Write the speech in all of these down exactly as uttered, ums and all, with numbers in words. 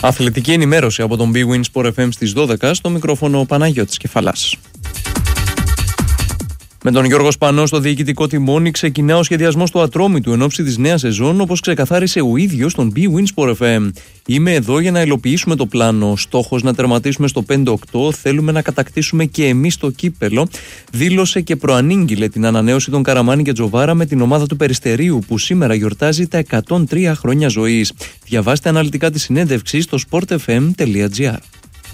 Αθλητική ενημέρωση από τον Big Win Sport εφ εμ στις δώδεκα, στο μικρόφωνο ο Παναγιώτης Κεφαλάς. Με τον Γιώργο Σπανό στο διοικητικό τιμόνι ξεκινά ο σχεδιασμός του Ατρόμητου εν ώψη της νέας σεζόν, όπως ξεκαθάρισε ο ίδιος στον Big Win Sport εφ εμ. Είμαι εδώ για να υλοποιήσουμε το πλάνο. Στόχος να τερματίσουμε στο πέντε οκτώ. Θέλουμε να κατακτήσουμε και εμείς το κύπελο. Δήλωσε και προανήγγειλε την ανανέωση των Καραμάνι και Τζοβάρα με την ομάδα του Περιστερίου, που σήμερα γιορτάζει τα εκατόν τρία χρόνια ζωής. Διαβάστε αναλυτικά τη συνέντευξη στο σπορτ εφ εμ τελεία τζι άρ.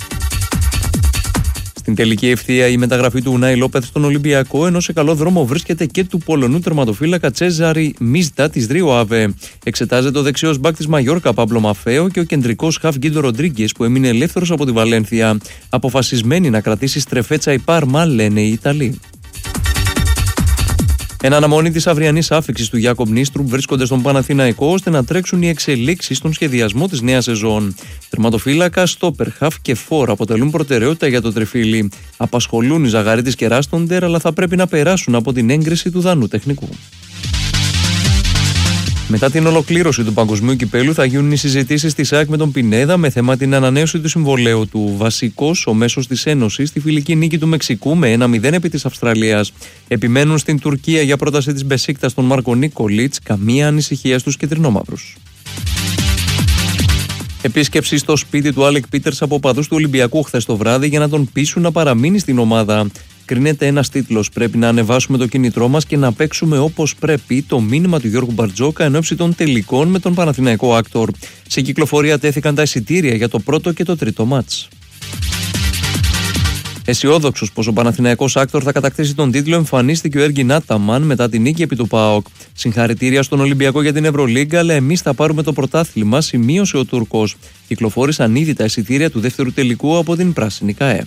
Στην τελική ευθεία η μεταγραφή του Ουνάι Λόπεθ στον Ολυμπιακό, ενώ σε καλό δρόμο βρίσκεται και του Πολωνού τερματοφύλακα Τσέζαρη Μίζτα της Ρίο Αβε. Εξετάζεται ο δεξιός μπακ της Μαγιόρκα Παμπλο Μαφέο και ο κεντρικός χαφ Γκίντο Ροντρίγκες, που έμεινε ελεύθερος από τη Βαλένθια. Αποφασισμένη να κρατήσει στρεφέτσα η Πάρμα, λένε οι Ιταλοί. Εν αναμονή της αυριανής άφιξης του Γιάκομ Νίστρουπ βρίσκονται στον Παναθηναϊκό ώστε να τρέξουν οι εξελίξεις στον σχεδιασμό της νέας σεζόν. Τερματοφύλακα, στόπερ, χαφ και φόρ αποτελούν προτεραιότητα για το τριφύλι. Απασχολούν οι Ζαγαρίτης και Ράστοντερ, αλλά θα πρέπει να περάσουν από την έγκριση του Δανού τεχνικού. Μετά την ολοκλήρωση του Παγκοσμίου Κυπέλου θα γίνουν οι συζητήσεις της ΑΕΚ με τον Πινέδα με θέμα την ανανέωση του συμβολαίου του. Βασικός ο μέσος της Ένωσης στη φιλική νίκη του Μεξικού με ένα μηδέν επί της Αυστραλίας. Επιμένουν στην Τουρκία για πρόταση της Μπεσίκτας στον Μάρκο Νίκολιτς, καμία ανησυχία στους κεντρινόμαυρους. Επίσκεψη στο σπίτι του Άλεκ Πίτερς από οπαδούς του Ολυμπιακού χθες το βράδυ για να τον πείσουν να παραμείνει στην ομάδα. Κρίνεται ένας τίτλος. Πρέπει να ανεβάσουμε το κίνητρό μας και να παίξουμε όπως πρέπει, το μήνυμα του Γιώργου Μπαρτζόκα εν ώψη των τελικών με τον Παναθηναϊκό Άκτορ. Σε κυκλοφορία τέθηκαν τα εισιτήρια για το πρώτο και το τρίτο μάτς. Αισιόδοξος πως ο Παναθηναϊκός Άκτορ θα κατακτήσει τον τίτλο, εμφανίστηκε ο Έργιν Άταμαν μετά την νίκη επί του ΠΑΟΚ. Συγχαρητήρια στον Ολυμπιακό για την Ευρωλίγκα, αλλά εμείς θα πάρουμε το πρωτάθλημα, σημείωσε ο Τούρκος. Κυκλοφόρησαν ήδη τα εισιτήρια του δεύτερου τελικού από την Πράσινη ΚΑΕ.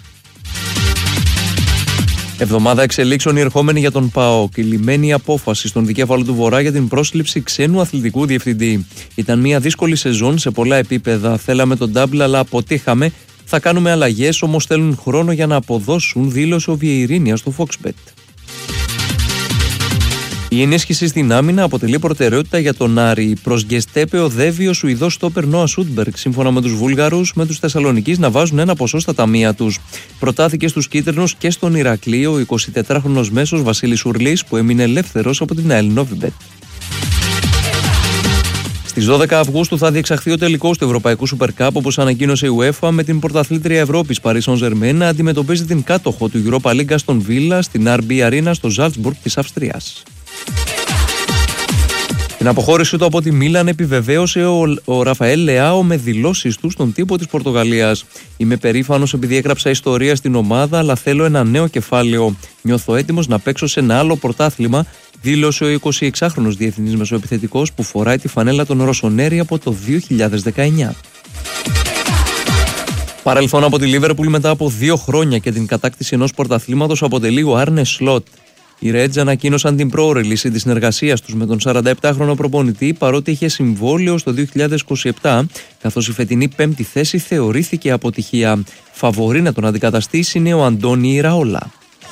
Εβδομάδα εξελίξεων η ερχόμενη για τον ΠΑΟΚ. Η λυμμένη απόφαση στον δικέφαλο του Βορρά για την πρόσληψη ξένου αθλητικού διευθυντή. Ήταν μια δύσκολη σεζόν σε πολλά επίπεδα. Θέλαμε τον ντάμπλ, αλλά αποτύχαμε. Θα κάνουμε αλλαγές, όμως θέλουν χρόνο για να αποδώσουν, δήλωσε ο Βιεϊρίνια στο Foxbet. Η ενίσχυση στην άμυνα αποτελεί προτεραιότητα για τον Άρη. Προς Γκεστέπε οδεύει ο Σουηδός στόπερ Νόα Σούντμπεργκ, σύμφωνα με τους Βούλγαρους, με τους Θεσσαλονικείς να βάζουν ένα ποσό στα ταμεία τους. Προτάθηκε στους κίτρινους και στον Ηρακλή ο εικοσιτετράχρονος μέσος Βασίλης Ουρλής, που έμεινε ελεύθερος από την ΑΕΛ Νόβιμπετ. Στις δώδεκα Αυγούστου θα διεξαχθεί ο τελικός του Ευρωπαϊκού Super Cup, όπως ανακοίνωσε η UEFA, με την πρωταθλήτρια Ευρώπης Paris Saint-Germain να αντιμετωπίζει την κάτοχο του Europa League στον Villa στην αρ μπι Arena στο Salzburg της Αυστρίας. Την αποχώρησή του από τη Μίλαν επιβεβαίωσε ο, ο Ραφαέλ Λεάο με δηλώσεις του στον τύπο της Πορτογαλίας. Είμαι περήφανος επειδή έγραψα ιστορία στην ομάδα, αλλά θέλω ένα νέο κεφάλαιο. Νιώθω έτοιμος να παίξω σε ένα άλλο πρωτάθλημα, δήλωσε ο εικοσιεξάχρονος διεθνής μεσοεπιθετικός που φοράει τη φανέλα των Ροσονέρι από το δύο χιλιάδες δεκαεννιά. Παρελθόν από τη Λίβερπουλ μετά από δύο χρόνια και την κατάκτηση ενός πρωταθλήματος αποτελεί ο Άρνε Σλότ. Οι Ρέτζ ανακοίνωσαν την πρόωρη λύση της συνεργασίας τους με τον σαρανταεπτάχρονο προπονητή, παρότι είχε συμβόλαιο στο δύο χιλιάδες είκοσι επτά, καθώς η φετινή πέμπτη θέση θεωρήθηκε αποτυχία. Φαβορί να τον αντικαταστήσει είναι ο Αντώνι Ραόλα.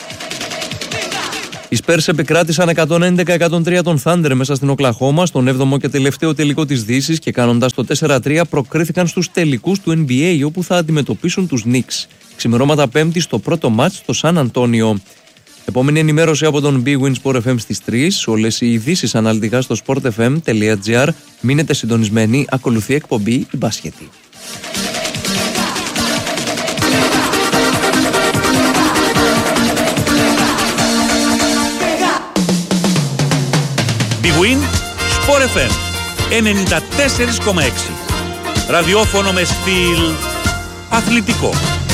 Οι Spurs επικράτησαν εκατόν έντεκα εκατόν τρία τον Thunder μέσα στην Οκλαχώμα στον έβδομο και τελευταίο τελικό της Δύσης και κάνοντας το τέσσερα τρία προκρίθηκαν στους τελικούς του N B A, όπου θα αντιμετωπίσουν τους Knicks. Ξημερώματα Πέμπτη στο πρώτο μάτς στο Σαν Αντώνιο. Επόμενη ενημέρωση από τον Big Win Sport εφ εμ στις τρεις. Όλες οι ειδήσεις αναλυτικά στο σπορτ εφ εμ τελεία τζι άρ. Μείνετε συντονισμένοι. Ακολουθεί εκπομπή η Μπάσκετη. Big Win Sport εφ εμ ενενήντα τέσσερα κόμμα έξι. Ραδιόφωνο με στυλ αθλητικό.